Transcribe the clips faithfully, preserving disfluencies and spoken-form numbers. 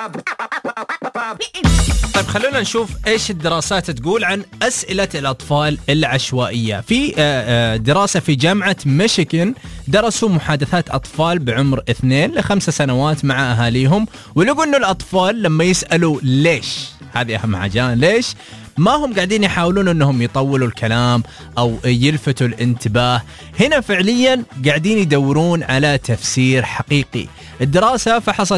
طيب خلونا نشوف ايش الدراسات تقول عن أسئلة الأطفال العشوائية. في دراسة في جامعة ميشيغان درسوا محادثات أطفال بعمر اثنين لخمسة سنوات مع أهاليهم، ولقوا إنه الأطفال لما يسألوا ليش، هذه أهم حاجة، ليش ما هم قاعدين يحاولون أنهم يطولوا الكلام أو يلفتوا الانتباه، هنا فعليا قاعدين يدورون على تفسير حقيقي. الدراسة فحصت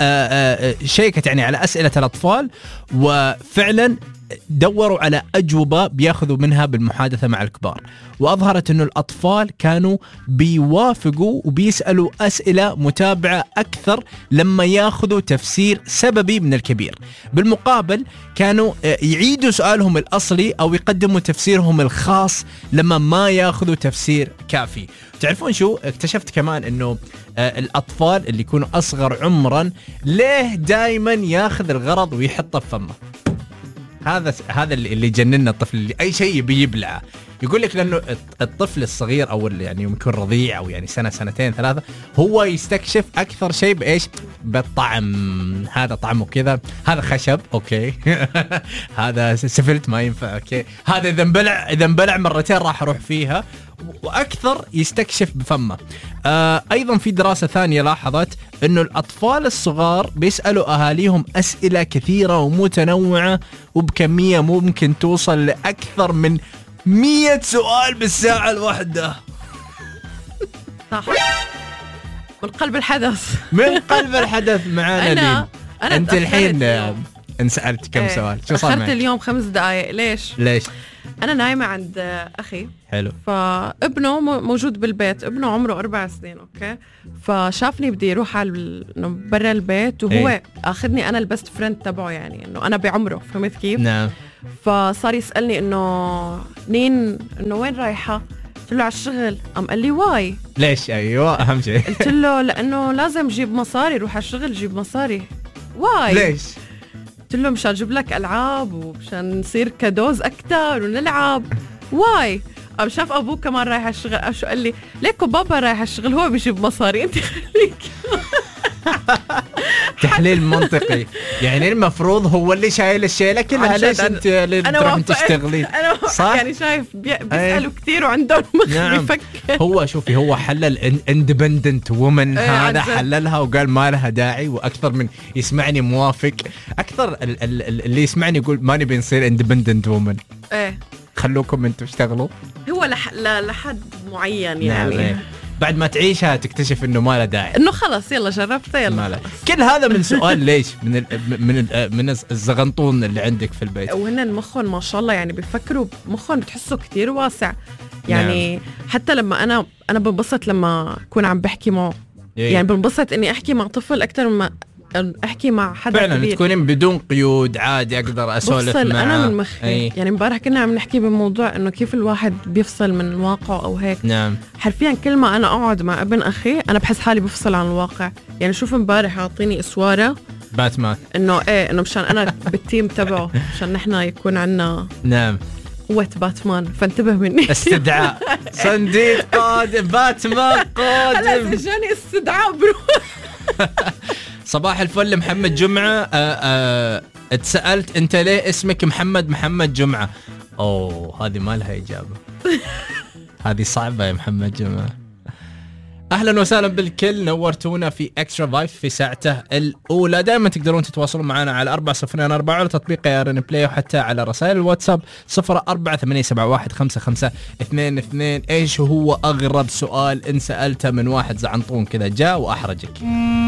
شيكت يعني على أسئلة الأطفال، وفعلا دوروا على أجوبة بياخذوا منها بالمحادثة مع الكبار، وأظهرت أنه الأطفال كانوا بيوافقوا وبيسألوا أسئلة متابعة أكثر لما ياخذوا تفسير سببي من الكبير. بالمقابل كانوا يعيدوا سؤالهم الأصلي أو يقدموا تفسيرهم الخاص لما ما ياخذوا تفسير كافي. تعرفون شو اكتشفت كمان؟ أنه الأطفال اللي يكونوا أصغر عمرا ليه دايما ياخذ الغرض ويحطه في فمه. هذا هذا اللي يجنن الطفل، اللي اي شيء يبي يبلعه. يقول لك لانه الطفل الصغير او يعني يمكن رضيع او يعني سنه سنتين ثلاثه هو يستكشف اكثر شيء بايش؟ بالطعم. هذا طعمه كذا، هذا خشب اوكي هذا سفلت ما ينفع اوكي، هذا اذا انبلع اذا انبلع مرتين راح اروح فيها، واكثر يستكشف بفمه. آه ايضا في دراسه ثانيه لاحظت انه الاطفال الصغار بيسالوا اهاليهم اسئله كثيره ومتنوعه وبكميه ممكن توصل لاكثر من مية سؤال بالساعه الواحده. صح، من قلب الحدث من قلب الحدث معانا أنا أنا انت الحين انسالت كم ايه. سؤال؟ شو صار معك اليوم خمس دقائق؟ ليش ليش انا نايمه عند اخي. حلو. فابنه موجود بالبيت، ابنه عمره أربع سنين اوكي، فشافني بدي اروح على برا البيت وهو ايه. اخذني انا البست فريند تبعه، يعني انه انا بعمره، فهمت كيف؟ نعم. فصار يسالني انه نين انه وين رايحه؟ قلت له على الشغل. قام قال لي واي؟ ليش؟ ايوه اهم شيء. قلت له لانه لازم جيب مصاري، روح على الشغل جيب مصاري. واي؟ ليش؟ قلت له مشان اجيب لك العاب ومشان نصير كدوز اكثر ونلعب. واي؟ قام شاف ابوه كمان رايح على الشغل، شو قال لي؟ ليكو بابا رايح على الشغل هو بيجيب مصاري، انت خليك. تحليل منطقي، يعني المفروض هو اللي شايل الشيله كلها، ليش انت اللي تروح تشتغلي؟ صح، يعني شايف بي... بيسالوا كثير وعندهم مخ نعم. بيفكر. هو شوفي هو حلل اندبندنت وومن، هذا حللها وقال ما لها داعي، واكثر من يسمعني موافق، اكثر ال- ال- اللي يسمعني يقول ما نبي نصير اندبندنت وومن. ايه خلوكم انتم اشتغلوا. هو لح... لحد معين يعني. نعم. بعد ما تعيشها تكتشف انه ما له داعي، انه خلص يلا جربت يلا. كل هذا من سؤال ليش من ال من ال من الزغنطون اللي عندك في البيت. وهن مخهم ما شاء الله يعني بيفكروا مخهم بتحسه كتير واسع يعني. نعم. حتى لما انا انا بنبسط لما اكون عم بحكي معه، يعني بنبسط اني احكي مع طفل اكثر مما احكي مع حدا فعلا كبير. تكونين بدون قيود عادي اقدر اسولف معه. انا من مخي أي. يعني امبارح كنا عم نحكي بموضوع انه كيف الواحد بيفصل من الواقع او هيك. نعم. حرفيا كل ما انا اقعد مع ابن اخي انا بحس حالي بفصل عن الواقع. يعني شوف امبارح اعطيني اسواره باتمان انه ايه انه مشان انا بالتيم تبعه مشان نحن يكون عنا نعم قوة باتمان، فانتبه مني. استدعاء صنديق قادم، باتمان قادم. هلا جاني استدعاء برو. صباح الفل محمد جمعة. اتسألت انت ليه اسمك محمد محمد جمعة؟ اوه هذه ما لها اجابة. هذه صعبة يا محمد جمعة. اهلا وسهلا بالكل، نورتونا في اكسترا فايف في ساعته الاولى. دائما تقدرون تتواصلون معنا على أربعة صفر أربعة على تطبيق يارن بلاي، وحتى على رسائل الواتساب صفر أربعة ثمانية سبعة واحد خمسة خمسة اثنين اثنين. ايش هو اغرب سؤال ان سألته من واحد زعنطون كذا جاء واحرجك؟